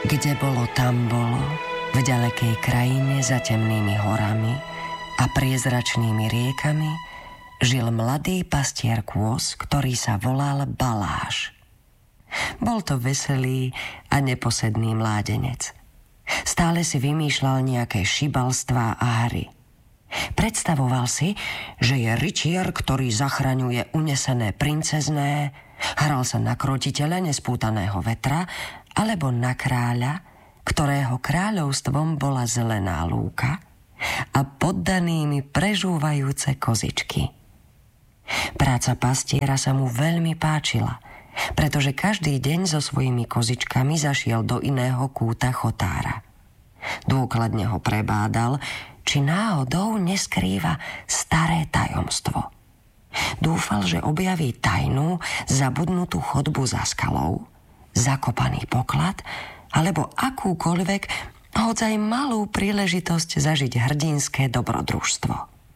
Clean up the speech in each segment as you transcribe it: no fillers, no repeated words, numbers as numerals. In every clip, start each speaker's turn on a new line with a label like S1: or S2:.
S1: Kde bolo, tam bolo, v ďalekej krajine za temnými horami a priezračnými riekami žil mladý pastier kôz, ktorý sa volal Baláš. Bol to veselý a neposedný mládenec. Stále si vymýšľal nejaké šibalstvá a hry. Predstavoval si, že je rytier, ktorý zachraňuje unesené princezné, hral sa na krotiteľa nespútaného vetra alebo na kráľa, ktorého kráľovstvom bola zelená lúka a poddanými prežúvajúce kozičky. Práca pastiera sa mu veľmi páčila, pretože každý deň so svojimi kozičkami zašiel do iného kúta chotára. Dôkladne ho prebádal, či náhodou neskrýva staré tajomstvo. Dúfal, že objaví tajnú, zabudnutú chodbu za skalou, zakopaný poklad, alebo akúkoľvek, hoď aj malú príležitosť zažiť hrdinské dobrodružstvo.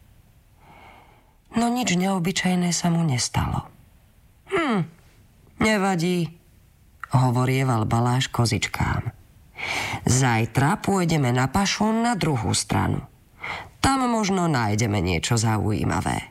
S1: No nič neobyčajné sa mu nestalo. Nevadí, hovorieval Baláš kozičkám. Zajtra pôjdeme na pašu na druhú stranu. Tam možno nájdeme niečo zaujímavé.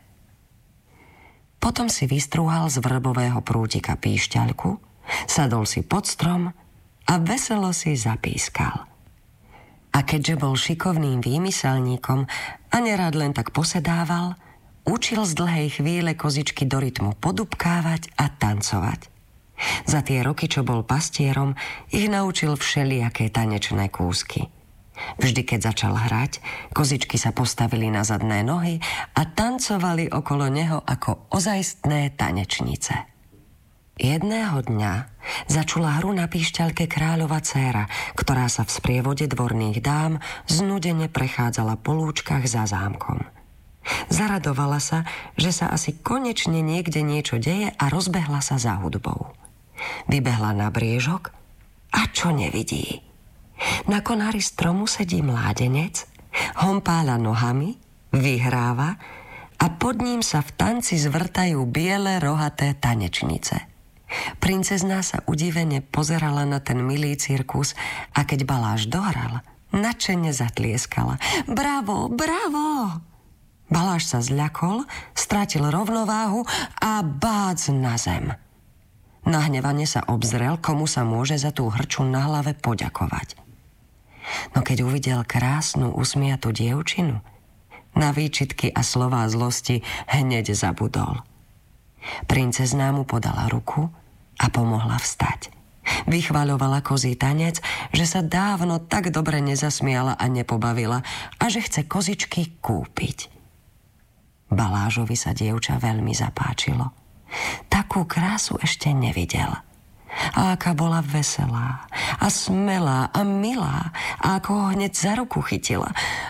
S1: Potom si vystrúhal z vrbového prútika píšťaľku, sadol si pod strom a veselo si zapískal. A keďže bol šikovným výmyselníkom a nerád len tak posedával, učil z dlhej chvíle kozičky do rytmu podupkávať a tancovať. Za tie roky, čo bol pastierom, ich naučil všelijaké tanečné kúsky. Vždy, keď začal hrať, kozičky sa postavili na zadné nohy a tancovali okolo neho ako ozajstné tanečnice. Jedného dňa začula hru na píšťalke kráľova dcéra, ktorá sa v sprievode dvorných dám znudene prechádzala po lúčkach za zámkom. Zaradovala sa, že sa asi konečne niekde niečo deje a rozbehla sa za hudbou. Vybehla na briežok a čo nevidí? Na konári stromu sedí mládenec, hompáľa nohami, vyhráva a pod ním sa v tanci zvrtajú biele rohaté tanečnice. Princezná sa udivene pozerala na ten milý cirkus a keď Baláš dohral, nadšene zatlieskala. Bravo, bravo! Baláš sa zľakol, stratil rovnováhu a bác na zem. Nahnevane sa obzrel, komu sa môže za tú hrču na hlave poďakovať. No keď uvidel krásnu usmiatú dievčinu, na výčitky a slová zlosti hneď zabudol. Princezná mu podala ruku a pomohla vstať. Vychvaľovala kozí tanec, že sa dávno tak dobre nezasmiala a nepobavila a že chce kozičky kúpiť. Balážovi sa dievča veľmi zapáčilo. Takú krásu ešte nevidel. A aká bola veselá a smelá a milá a ako ho hneď za ruku chytila.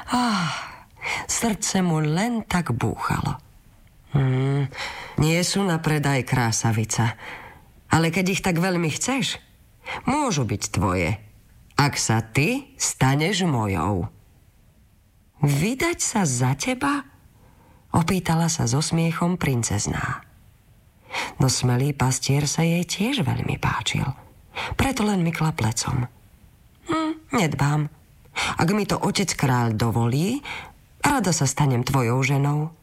S1: Srdce mu len tak búchalo. Nie sú na predaj, krásavica, ale keď ich tak veľmi chceš, môžu byť tvoje, ak sa ty staneš mojou. Vydať sa za teba? Opýtala sa so smiechom princezná. No smelý pastier sa jej tiež veľmi páčil. Preto len mykla plecom. Nedbám. Ak mi to otec kráľ dovolí, rada sa stanem tvojou ženou.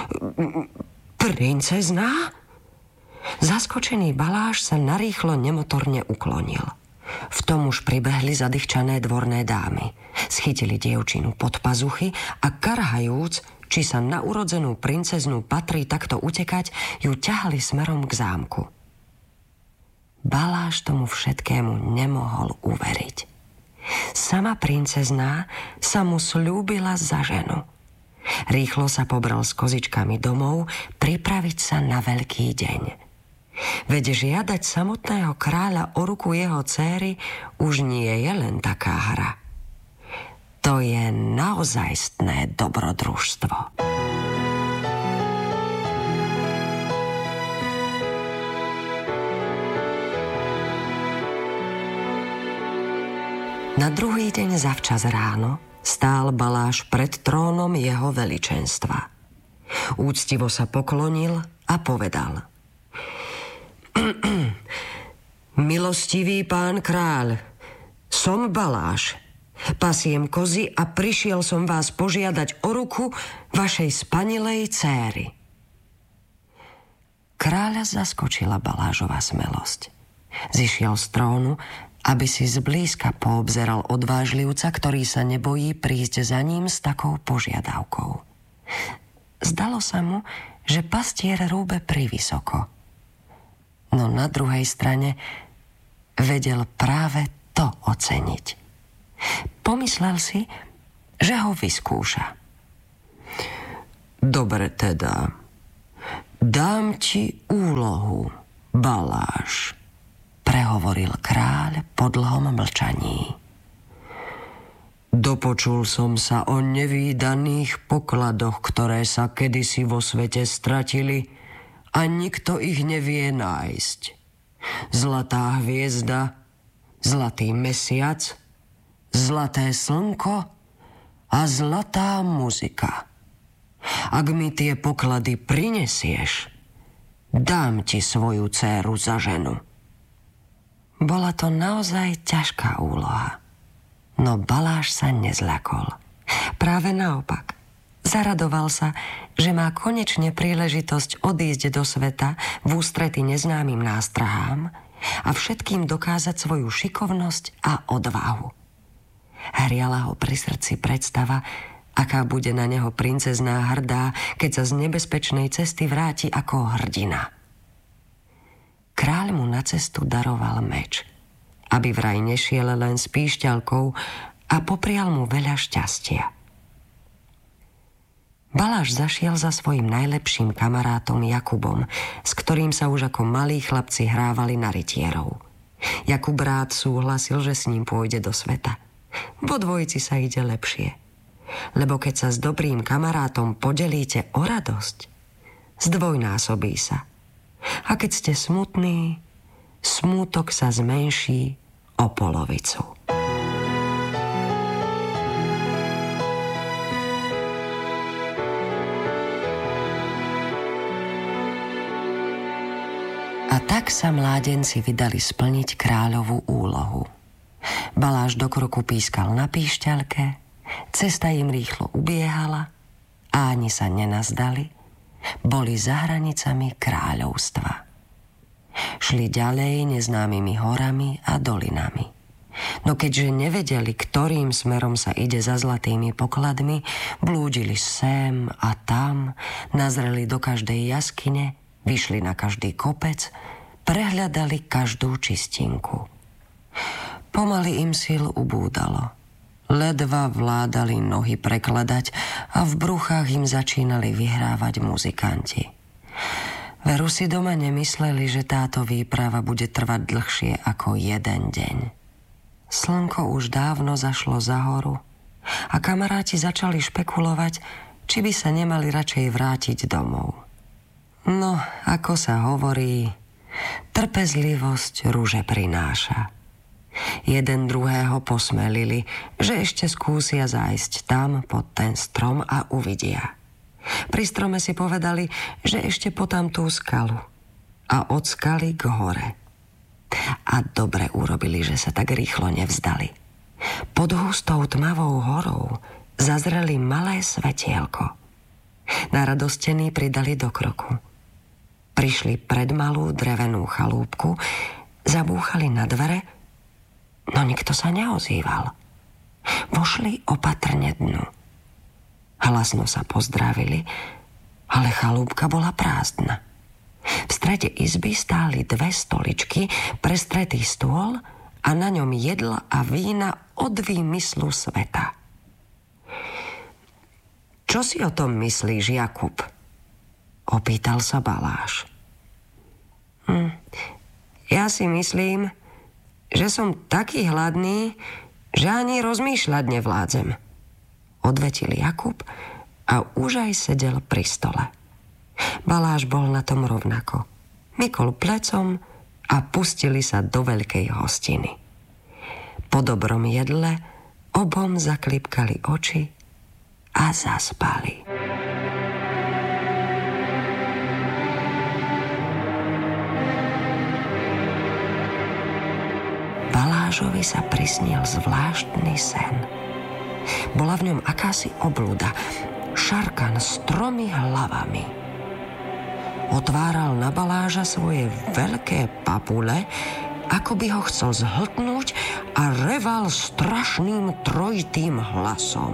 S1: Princezná? Zaskočený Baláš sa narýchlo nemotorne uklonil. V tom už pribehli zadýchčané dvorné dámy. Schytili dievčinu pod pazuchy a karhajúc, či sa na urodzenú princeznú patrí takto utekať, ju ťahali smerom k zámku. Baláš tomu všetkému nemohol uveriť. Sama princezná sa mu sľúbila za ženu. Rýchlo sa pobral s kozičkami domov pripraviť sa na veľký deň. Veď žiadať samotného kráľa o ruku jeho dcéry už nie je len taká hra. To je naozajstné dobrodružstvo. Na druhý deň zavčas ráno stál Baláš pred trónom jeho veličenstva. Úctivo sa poklonil a povedal: Milostivý pán kráľ, Som Baláš. Pasiem kozy a prišiel som vás požiadať o ruku vašej spanilej céry. Kráľa zaskočila Balážova smelosť. Zišiel z trónu, aby si zblízka poobzeral odvážlivca, ktorý sa nebojí prísť za ním s takou požiadavkou. Zdalo sa mu, že pastier rúbe privysoko. No na druhej strane vedel práve to oceniť. Pomyslel si, že ho vyskúša. Dobre teda, dám ti úlohu, Baláš, prehovoril kráľ po dlhom mlčaní. Dopočul som sa o nevídaných pokladoch, ktoré sa kedysi vo svete stratili a nikto ich nevie nájsť. Zlatá hviezda, zlatý mesiac, zlaté slnko a zlatá muzika. Ak mi tie poklady prinesieš, dám ti svoju dcéru za ženu. Bola to naozaj ťažká úloha, no Baláš sa nezľakol. Práve naopak, zaradoval sa, že má konečne príležitosť odísť do sveta v ústrety neznámym nástrahám a všetkým dokázať svoju šikovnosť a odvahu. Hriala ho pri srdci predstava, aká bude na neho princezná hrdá, keď sa z nebezpečnej cesty vráti ako hrdina. Kráľ mu na cestu daroval meč, aby vraj nešiel len s píšťalkou, a poprial mu veľa šťastia. Baláš zašiel za svojim najlepším kamarátom Jakubom, s ktorým sa už ako malí chlapci hrávali na rytierov. Jakub rád súhlasil, že s ním pôjde do sveta. Vo dvojici sa ide lepšie, lebo keď sa s dobrým kamarátom podelíte o radosť, zdvojnásobí sa. A keď ste smutní, smútok sa zmenší o polovicu. A tak sa mládenci vydali splniť kráľovú úlohu. Baláš do kroku pískal na píšťalke, cesta im rýchlo ubiehala a ani sa nenazdali, boli za hranicami kráľovstva. Šli ďalej neznámymi horami a dolinami. No keďže nevedeli, ktorým smerom sa ide za zlatými pokladmi, blúdili sem a tam, nazreli do každej jaskyne, vyšli na každý kopec, prehľadali každú čistinku. Pomaly im síl ubúdalo. Ledva vládali nohy prekladať a v bruchách im začínali vyhrávať muzikanti. Veru si doma nemysleli, že táto výprava bude trvať dlhšie ako jeden deň. Slnko už dávno zašlo za horu a kamaráti začali špekulovať, či by sa nemali radšej vrátiť domov. No, ako sa hovorí, trpezlivosť ruže prináša. Jeden druhého posmelili, že ešte skúsia zájsť tam pod ten strom a uvidia. Pri strome si povedali, že ešte po tamtú skalu a od skaly k hore. A dobre urobili, že sa tak rýchlo nevzdali. Pod hustou tmavou horou zazreli malé svetielko. Naradostení pridali do kroku. Prišli pred malú drevenú chalúbku, zabúchali na dvere, no nikto sa neozýval. Vošli opatrne dnu. Hlasno sa pozdravili, ale chalúbka bola prázdna. V strede izby stáli 2 stoličky, prestretý stôl a na ňom jedla a vína od výmyslu sveta. Čo si o tom myslíš, Jakub? Opýtal sa Baláš. Ja si myslím, že som taký hladný, že ani rozmýšľať nevládzem, odvetil Jakub a už aj sedel pri stole. Baláš bol na tom rovnako. Mykol plecom a pustili sa do veľkej hostiny. Po dobrom jedle obom zaklipkali oči a zaspali. Balážovi sa prisnil zvláštny sen. Bola v ňom akási obluda, šarkan s 3 hlavami. Otváral na Baláža svoje veľké papule, ako by ho chcel zhltnúť, a reval strašným trojitým hlasom.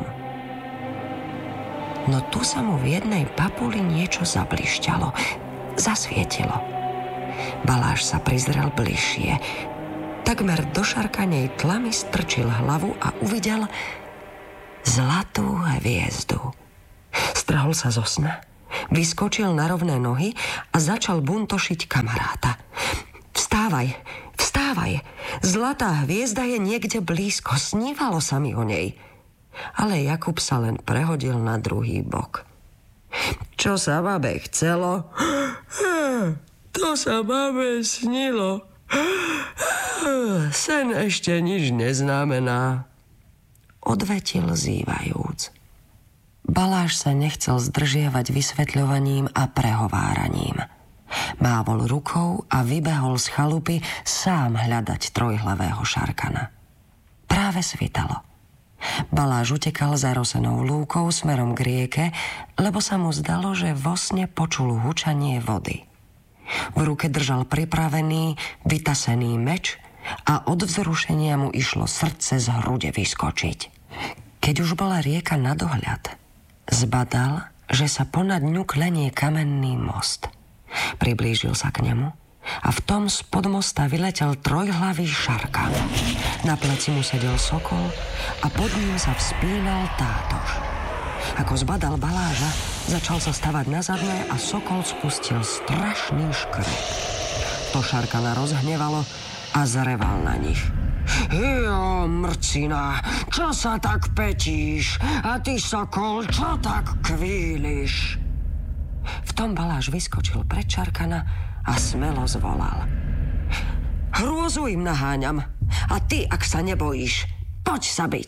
S1: No tu sa mu v jednej papuli niečo zablišťalo, zasvietilo. Baláž sa prizrel bližšie. Takmer do šarkanej tlamy strčil hlavu a uvidel zlatú hviezdu. Strhol sa zo sna, vyskočil na rovné nohy a začal buntošiť kamaráta. Vstávaj, vstávaj, zlatá hviezda je niekde blízko, snívalo sa mi o nej. Ale Jakub sa len prehodil na druhý bok. Čo sa babe chcelo? To sa babe snilo. Sen ešte nič neznamená, odvetil zývajúc. Baláž sa nechcel zdržiavať vysvetľovaním a prehováraním. Mávol rukou a vybehol z chalupy sám hľadať trojhlavého šarkana. Práve svitalo. Baláž utekal zarosenou lúkou smerom k rieke, lebo sa mu zdalo, že vo sne počul hučanie vody. V ruke držal pripravený, vytasený meč a od vzrušenia mu išlo srdce z hrude vyskočiť. Keď už bola rieka na dohľad, zbadal, že sa ponad ňu klenie kamenný most. Priblížil sa k nemu a v tom spod mosta vyletel trojhlavý šarkan. Na pleci mu sedel sokol a pod ním sa vzpínal tátoš. Ako zbadal Baláža, začal sa stavať na zadné a sokol spustil strašný škrt. To šarkana rozhnevalo a zareval na nich. Jo, mrcina, čo sa tak petíš? A ty, sokol, čo tak kvíliš? V tom Baláž vyskočil pred šarkana a smelo zvolal. Hrôzu im naháňam a ty, ak sa nebojíš, poď sa byť.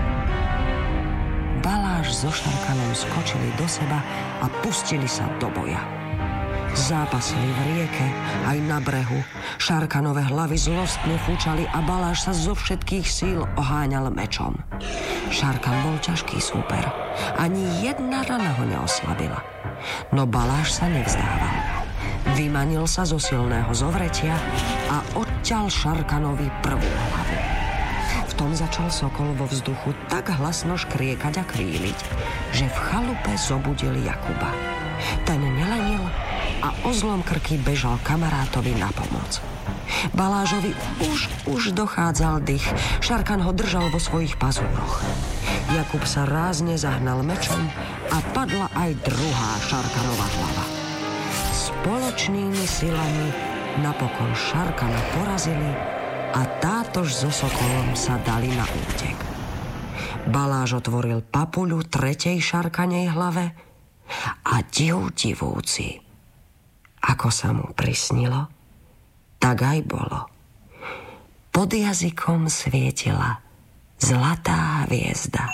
S1: Baláž so šarkanom skočili do seba a pustili sa do boja. Zápasili v rieke aj na brehu. Šarkanové hlavy zlostne fúčali a Baláž sa zo všetkých síl oháňal mečom. Šarkan bol ťažký súper. Ani jedna rana ho neoslabila. No Baláž sa nevzdával. Vymanil sa zo silného zovretia a odťal šarkanovi prvú hlavu. V tom začal sokol vo vzduchu tak hlasno škriekať a kvíliť, že v chalupe zobudil Jakuba. Ten nelenil a o zlom krky bežal kamarátovi na pomoc. Balážovi už dochádzal dych. Šarkan ho držal vo svojich pazúroch. Jakub sa rázne zahnal mečom a padla aj druhá šarkanová hlava. Spoločnými silami napokon šarkana porazili a tátož so sokolom sa dali na útek. Baláž otvoril papuľu tretej šarkanej hlave a divúci. Ako sa mu prisnilo, tak aj bolo. Pod jazykom svietila zlatá hviezda.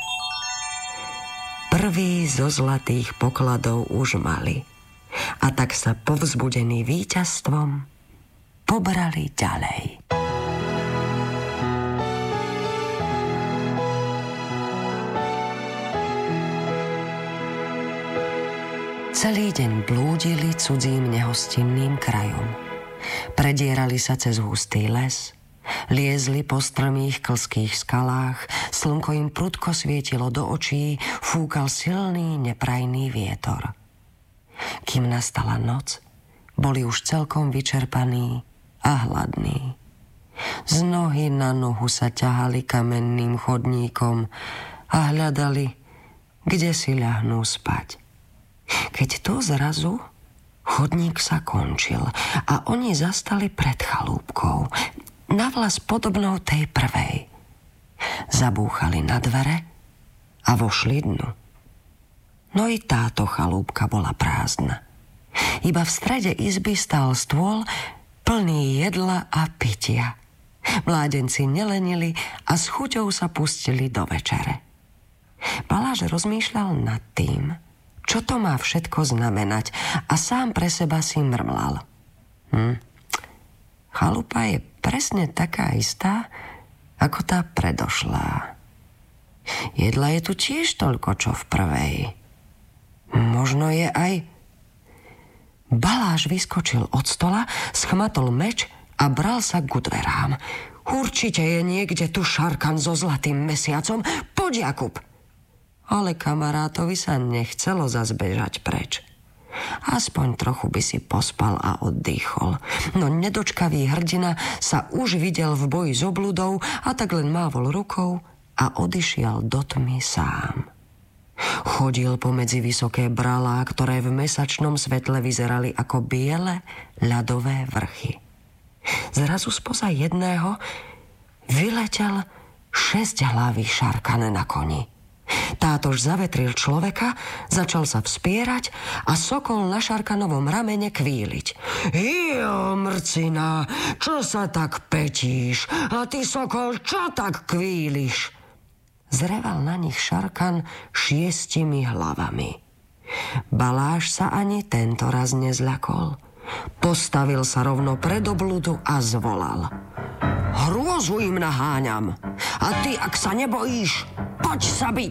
S1: Prvý zo zlatých pokladov už mali a tak sa povzbudení víťazstvom pobrali ďalej. Celý deň blúdili cudzím nehostinným krajom. Predierali sa cez hustý les, liezli po strmých klských skalách, slnko im prudko svietilo do očí, fúkal silný neprajný vietor. Kým nastala noc, boli už celkom vyčerpaní a hladní. Z nohy na nohu sa ťahali kamenným chodníkom a hľadali, kde si ľahnú spať. Keď to zrazu chodník sa končil a oni zastali pred chalúbkou, navlas podobnou tej prvej. Zabúchali na dvere a vošli dnu. No i táto chalúbka bola prázdna. Iba v strede izby stál stôl plný jedla a pitia. Mládenci nelenili a s chuťou sa pustili do večere. Baláž rozmýšľal nad tým, čo to má všetko znamenať, a sám pre seba si mrmlal. Chalupa je presne taká istá, ako tá predošlá. Jedla je tu tiež toľko, čo v prvej. Možno je aj... Baláš vyskočil od stola, schmatol meč a bral sa ku dverám. Určite je niekde tu Šarkan so zlatým mesiacom. Poď, Jakub! Ale kamarátovi sa nechcelo zas bežať preč. Aspoň trochu by si pospal a oddychol. No nedočkavý hrdina sa už videl v boji s obludou a tak len mávol rukou a odišiel do tmy sám. Chodil pomedzi vysoké bralá, ktoré v mesačnom svetle vyzerali ako biele ľadové vrchy. Zrazu spoza jedného vyletel 6-hlavý Šarkan na koni. Tátož zavetril človeka, začal sa vspierať a sokol na Šarkanovom ramene kvíliť. Jo, mrcina, čo sa tak petíš? A ty, sokol, čo tak kvíliš? Zreval na nich Šarkan 6 hlavami. Baláš sa ani tento raz nezľakol. Postavil sa rovno pred obludu a zvolal. Hrôzu im naháňam. A ty, ak sa nebojíš, poď sa biť.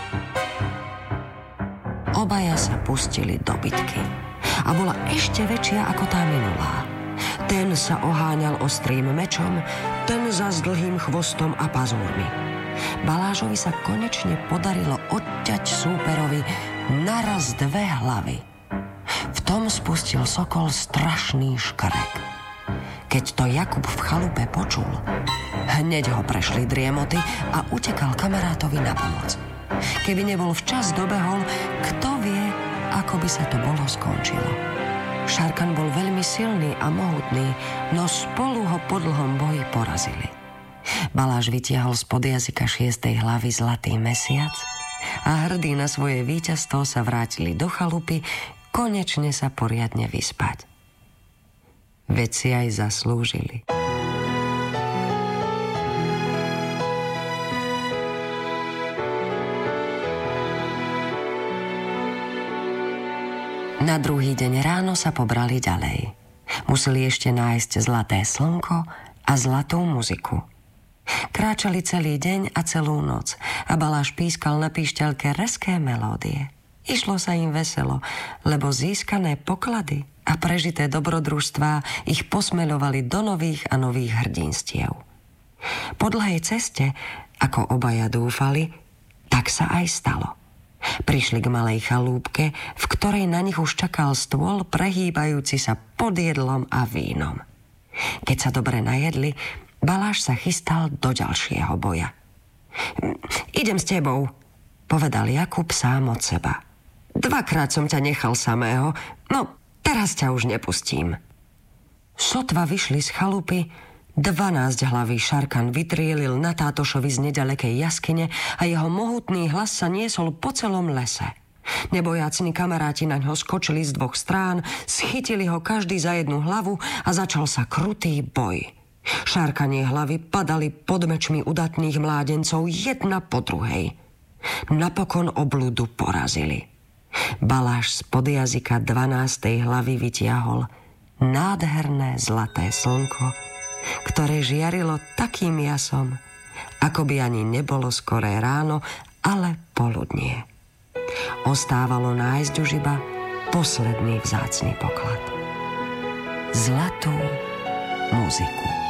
S1: Obaja sa pustili do bitky. A bola ešte väčšia ako tá minulá. Ten sa oháňal ostrým mečom, ten za s dlhým chvostom a pazúrmi. Balážovi sa konečne podarilo odťať súperovi naraz 2 hlavy. V tom spustil sokol strašný škrek. Keď to Jakub v chalupe počul, hneď ho prešli driemoty a utekal kamarátovi na pomoc. Keby nebol včas dobehol, kto vie, ako by sa to bolo skončilo. Šarkan bol veľmi silný a mohutný, no spolu ho po dlhom boji porazili. Baláš vytiahol spod jazyka 6. hlavy zlatý mesiac a hrdí na svoje víťazstvo sa vrátili do chalupy, konečne sa poriadne vyspať. Veď si aj zaslúžili. Na druhý deň ráno sa pobrali ďalej. Museli ešte nájsť zlaté slnko a zlatú muziku. Kráčali celý deň a celú noc a Baláš pískal na píšťalke rezké melódie. Išlo sa im veselo, lebo získané poklady a prežité dobrodružstvá ich posmeľovali do nových a nových hrdinstiev. Po dlhej ceste, ako obaja dúfali, tak sa aj stalo. Prišli k malej chalúbke, v ktorej na nich už čakal stôl prehýbajúci sa pod jedlom a vínom. Keď sa dobre najedli, Baláš sa chystal do ďalšieho boja. Idem s tebou, povedal Jakub sám od seba. 2-krát som ťa nechal samého, no teraz ťa už nepustím. Sotva vyšli z chalupy, 12-hlavý Šarkan vytrielil na Tátošovi z nedalekej jaskyne a jeho mohutný hlas sa niesol po celom lese. Nebojácni kamaráti na ňo skočili z 2 strán, schytili ho každý za 1 hlavu a začal sa krutý boj. Šarkanie hlavy padali pod mečmi udatných mládencov jedna po druhej. Napokon obludu porazili. Baláš spod jazyka 12. hlavy vytiahol nádherné zlaté slnko, ktoré žiarilo takým jasom, ako by ani nebolo skoré ráno, ale poludnie. Ostávalo nájsť už iba posledný vzácny poklad. Zlatú muziku.